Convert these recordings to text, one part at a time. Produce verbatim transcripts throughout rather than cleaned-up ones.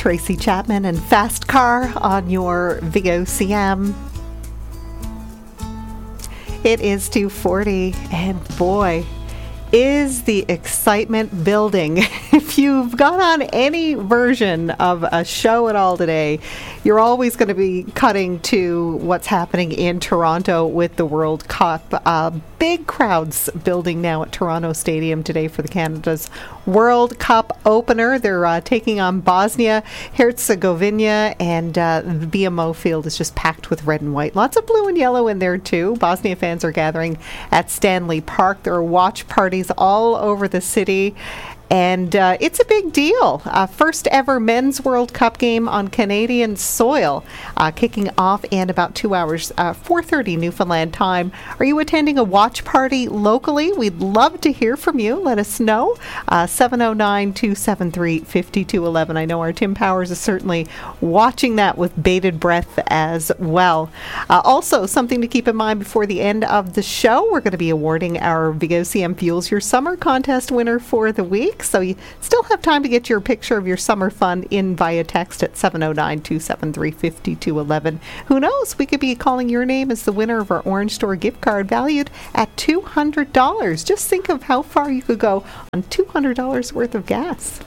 Tracy Chapman and Fast Car on your V O C M. It is two forty, and boy, is the excitement building. If you've got on any version of a show at all today, you're always going to be cutting to what's happening in Toronto with the World Cup. Uh, big crowds building now at Toronto Stadium today for the Canada's World Cup opener. They're uh, taking on Bosnia Herzegovina, and uh, the B M O field is just packed with red and white. Lots of blue and yellow in there too. Bosnia fans are gathering at Stanley Park. There are watch parties all over the city. And uh, it's a big deal. Uh, first ever men's World Cup game on Canadian soil, uh, kicking off in about two hours, uh, four thirty Newfoundland time. Are you attending a watch party locally? We'd love to hear from you. Let us know. Uh, seven oh nine, two seven three, five two one one. I know our Tim Powers is certainly watching that with bated breath as well. Uh, also, something to keep in mind before the end of the show, we're going to be awarding our V O C M Fuels Your Summer contest winner for the week. So you still have time to get your picture of your summer fun in via text at seven oh nine, two seven three, five two one one. Who knows? We could be calling your name as the winner of our Orange Store gift card valued at two hundred dollars. Just think of how far you could go on two hundred dollars worth of gas.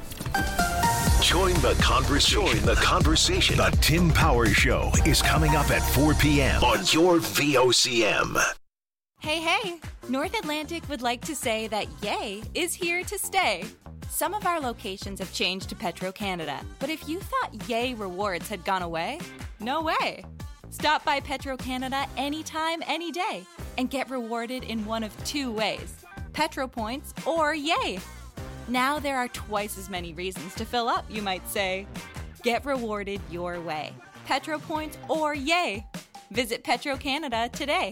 Join the conversation. Join the conversation. The Tim Powers Show is coming up at four p.m. on your V O C M. Hey, hey! North Atlantic would like to say that Yay is here to stay. Some of our locations have changed to Petro-Canada, but if you thought Yay rewards had gone away, no way. Stop by Petro-Canada anytime, any day, and get rewarded in one of two ways, Petro Points or Yay. Now there are twice as many reasons to fill up, you might say. Get rewarded your way, Petro Points or Yay. Visit Petro-Canada today.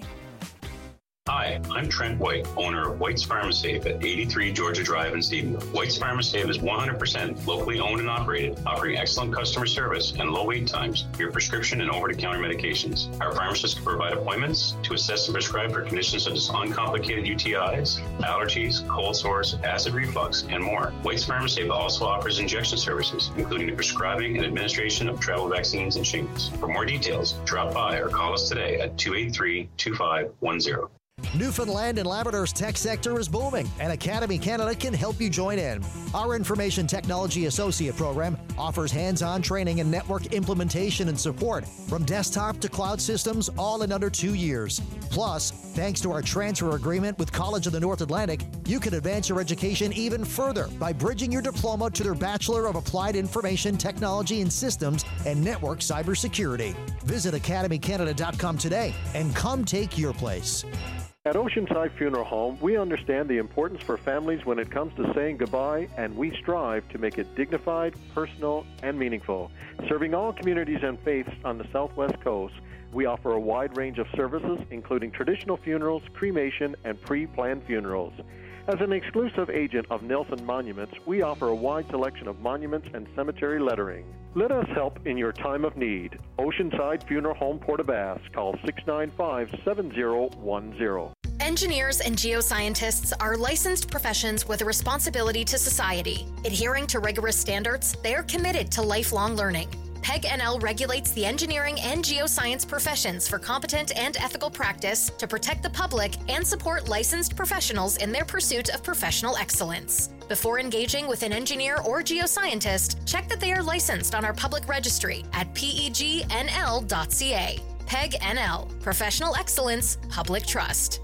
Hi, I'm Trent White, owner of White's Pharmasafe at eighty-three Georgia Drive in Stephenville. White's Pharmasafe is one hundred percent locally owned and operated, offering excellent customer service and low wait times for your prescription and over-the-counter medications. Our pharmacists can provide appointments to assess and prescribe for conditions such as uncomplicated U T Is, allergies, cold sores, acid reflux, and more. White's Pharmasafe also offers injection services, including the prescribing and administration of travel vaccines and shingles. For more details, drop by or call us today at two eight three, two five one zero. Newfoundland and Labrador's tech sector is booming, and Academy Canada can help you join in. Our Information Technology Associate program offers hands-on training and network implementation and support from desktop to cloud systems, all in under two years. Plus, thanks to our transfer agreement with College of the North Atlantic, you can advance your education even further by bridging your diploma to their Bachelor of Applied Information Technology and Systems and Network Cybersecurity. Visit academy canada dot com today and come take your place. At Oceanside Funeral Home, we understand the importance for families when it comes to saying goodbye, and we strive to make it dignified, personal, and meaningful. Serving all communities and faiths on the Southwest Coast, we offer a wide range of services, including traditional funerals, cremation, and pre-planned funerals. As an exclusive agent of Nelson Monuments, we offer a wide selection of monuments and cemetery lettering. Let us help in your time of need. Oceanside Funeral Home, Port aux Basques. Call six nine five, seven zero one zero. Engineers and geoscientists are licensed professions with a responsibility to society. Adhering to rigorous standards, they are committed to lifelong learning. P E G N L regulates the engineering and geoscience professions for competent and ethical practice to protect the public and support licensed professionals in their pursuit of professional excellence. Before engaging with an engineer or geoscientist, check that they are licensed on our public registry at P E G N L dot C A. P E G N L, Professional Excellence, Public Trust.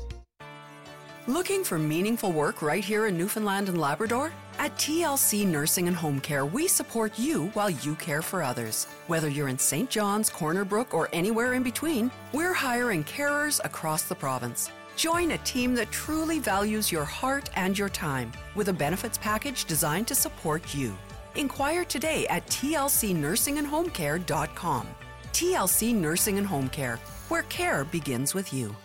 Looking for meaningful work right here in Newfoundland and Labrador? At T L C Nursing and Home Care, we support you while you care for others. Whether you're in Saint John's, Corner Brook, or anywhere in between, we're hiring carers across the province. Join a team that truly values your heart and your time with a benefits package designed to support you. Inquire today at T L C nursing and home care dot com. T L C Nursing and Home Care, where care begins with you.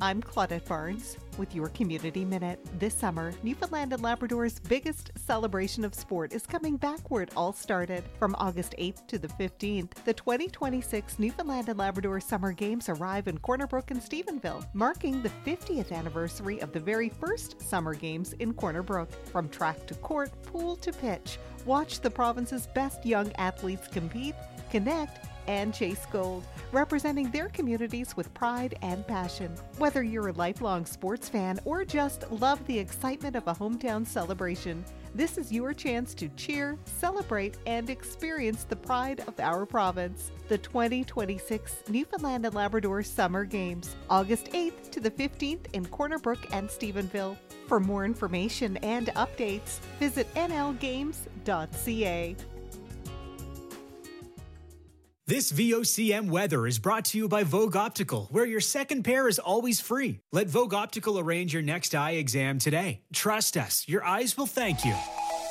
I'm Claudette Barnes with your Community Minute. This summer, Newfoundland and Labrador's biggest celebration of sport is coming back where it all started. From August eighth to the fifteenth, the twenty twenty-six Newfoundland and Labrador Summer Games arrive in Corner Brook and Stephenville, marking the fiftieth anniversary of the very first Summer Games in Corner Brook. From track to court, pool to pitch, watch the province's best young athletes compete, connect, and chase gold, representing their communities with pride and passion. Whether you're a lifelong sports fan or just love the excitement of a hometown celebration, this is your chance to cheer, celebrate, and experience the pride of our province. The twenty twenty-six Newfoundland and Labrador Summer Games, August eighth to the fifteenth in Corner Brook and Stephenville. For more information and updates, visit n l games dot c a. This V O C M weather is brought to you by Vogue Optical, where your second pair is always free. Let Vogue Optical arrange your next eye exam today. Trust us, your eyes will thank you.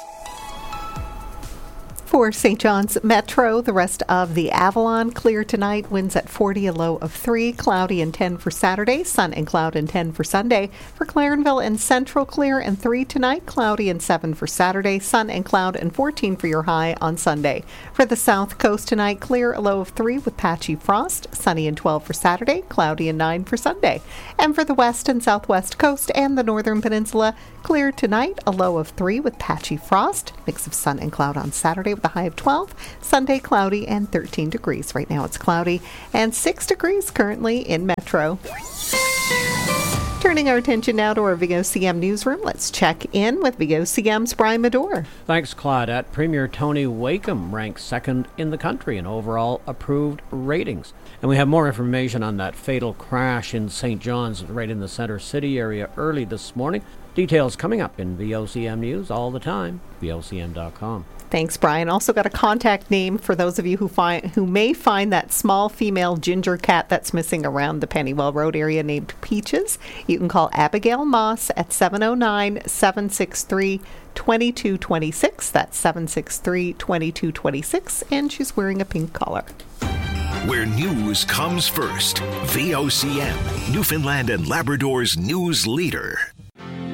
For Saint John's Metro, the rest of the Avalon, clear tonight, winds at forty, a low of three, cloudy and ten for Saturday, sun and cloud and ten for Sunday. For Clarenville and Central, clear and three tonight, cloudy and seven for Saturday, sun and cloud and fourteen for your high on Sunday. For the South Coast tonight, clear, a low of three with patchy frost, sunny and twelve for Saturday, cloudy and nine for Sunday. And for the West and Southwest Coast and the Northern Peninsula, clear tonight, a low of three with patchy frost, mix of sun and cloud on Saturday with a high of twelve, Sunday cloudy and thirteen degrees. Right now it's cloudy and six degrees currently in Metro. Turning our attention now to our V O C M newsroom, let's check in with V O C M's Brian Medore. Thanks, Claudette. Premier Tony Wakeham ranks second in the country in overall approved ratings. And we have more information on that fatal crash in Saint John's right in the Center City area early this morning. Details coming up in V O C M News all the time, V O C M dot com. Thanks, Brian. Also got a contact name for those of you who find who may find that small female ginger cat that's missing around the Pennywell Road area named Peaches. You can call Abigail Moss at seven oh nine, seven six three, two two two six. That's seven six three, two two two six, and she's wearing a pink collar. Where news comes first. V O C M, Newfoundland and Labrador's news leader.